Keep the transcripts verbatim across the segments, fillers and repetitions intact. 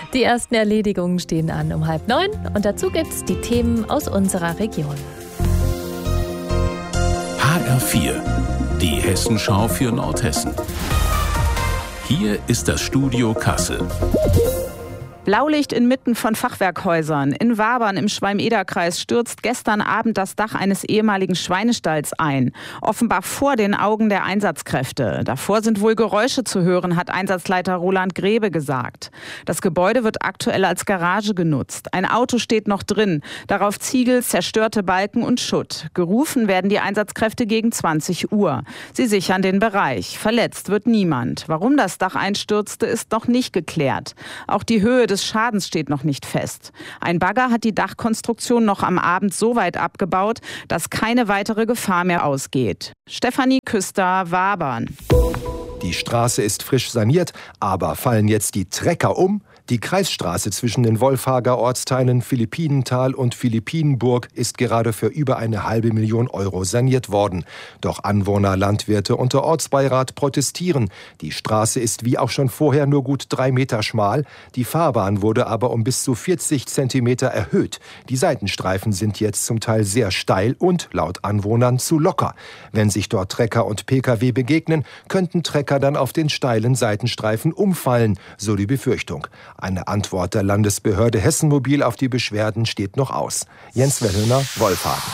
Die ersten Erledigungen stehen an um halb neun und dazu gibt's die Themen aus unserer Region. H R vier, die Hessenschau für Nordhessen. Hier ist das Studio Kassel. Blaulicht inmitten von Fachwerkhäusern. In Wabern im Schwalm-Eder-Kreis stürzt gestern Abend das Dach eines ehemaligen Schweinestalls ein. Offenbar vor den Augen der Einsatzkräfte. Davor sind wohl Geräusche zu hören, hat Einsatzleiter Roland Grebe gesagt. Das Gebäude wird aktuell als Garage genutzt. Ein Auto steht noch drin. Darauf Ziegel, zerstörte Balken und Schutt. Gerufen werden die Einsatzkräfte gegen zwanzig Uhr. Sie sichern den Bereich. Verletzt wird niemand. Warum das Dach einstürzte, ist noch nicht geklärt. Auch die Höhe des Schadens steht noch nicht fest. Ein Bagger hat die Dachkonstruktion noch am Abend so weit abgebaut, dass keine weitere Gefahr mehr ausgeht. Stefanie Küster, Wabern. Die Straße ist frisch saniert, aber fallen jetzt die Trecker um? Die Kreisstraße zwischen den Wolfhager Ortsteilen Philippinental und Philippinenburg ist gerade für über eine halbe Million Euro saniert worden. Doch Anwohner, Landwirte und der Ortsbeirat protestieren. Die Straße ist wie auch schon vorher nur gut drei Meter schmal. Die Fahrbahn wurde aber um bis zu vierzig Zentimeter erhöht. Die Seitenstreifen sind jetzt zum Teil sehr steil und laut Anwohnern zu locker. Wenn sich dort Trecker und Pkw begegnen, könnten Trecker dann auf den steilen Seitenstreifen umfallen, so die Befürchtung. Eine Antwort der Landesbehörde Hessenmobil auf die Beschwerden steht noch aus. Jens Wellhöner, Wolfhagen.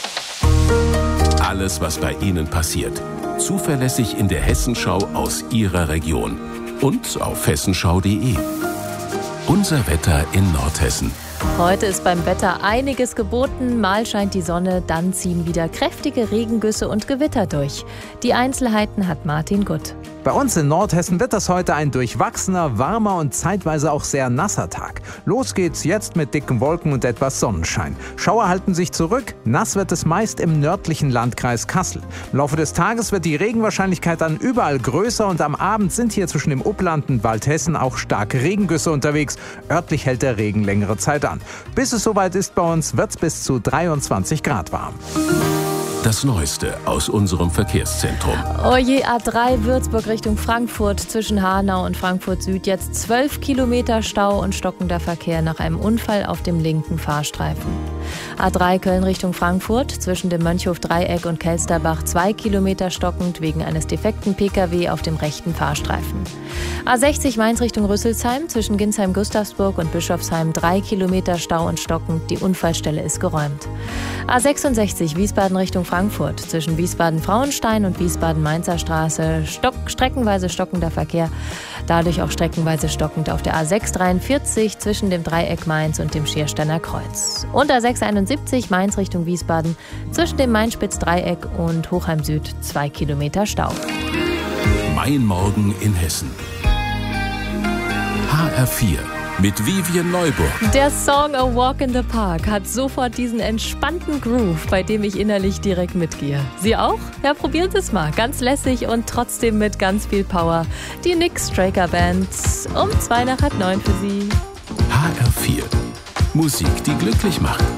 Alles, was bei Ihnen passiert, zuverlässig in der Hessenschau aus Ihrer Region und auf hessenschau punkt de. Unser Wetter in Nordhessen. Heute ist beim Wetter einiges geboten. Mal scheint die Sonne, dann ziehen wieder kräftige Regengüsse und Gewitter durch. Die Einzelheiten hat Martin Gutt. Bei uns in Nordhessen wird das heute ein durchwachsener, warmer und zeitweise auch sehr nasser Tag. Los geht's jetzt mit dicken Wolken und etwas Sonnenschein. Schauer halten sich zurück, nass wird es meist im nördlichen Landkreis Kassel. Im Laufe des Tages wird die Regenwahrscheinlichkeit dann überall größer und am Abend sind hier zwischen dem Upland und Waldhessen auch starke Regengüsse unterwegs. Örtlich hält der Regen längere Zeit an. Bis es soweit ist bei uns, wird's bis zu dreiundzwanzig Grad warm. Das Neueste aus unserem Verkehrszentrum. Oje, A drei Würzburg Richtung Frankfurt zwischen Hanau und Frankfurt Süd. Jetzt zwölf Kilometer Stau und stockender Verkehr nach einem Unfall auf dem linken Fahrstreifen. A drei Köln Richtung Frankfurt zwischen dem Mönchhof-Dreieck und Kelsterbach zwei Kilometer stockend wegen eines defekten Pkw auf dem rechten Fahrstreifen. A sechzig Mainz Richtung Rüsselsheim zwischen Ginsheim-Gustavsburg und Bischofsheim drei Kilometer Stau und stockend. Die Unfallstelle ist geräumt. A sechsundsechzig Wiesbaden Richtung Frankfurt zwischen Wiesbaden-Frauenstein und Wiesbaden-Mainzer Straße stock, streckenweise stockender Verkehr. Dadurch auch streckenweise stockend auf der A sechs dreiundvierzig zwischen dem Dreieck Mainz und dem Schiersteiner Kreuz. Und A sechs einundsiebzig Mainz Richtung Wiesbaden zwischen dem Mainspitz-Dreieck und Hochheim Süd zwei Kilometer Stau. Mein Morgen in Hessen. H R vier mit Vivian Neuburg. Der Song A Walk in the Park hat sofort diesen entspannten Groove, bei dem ich innerlich direkt mitgehe. Sie auch? Ja, probieren Sie es mal. Ganz lässig und trotzdem mit ganz viel Power. Die Nick Straker Band um zwei nach halb neun für Sie. H R vier. Musik, die glücklich macht.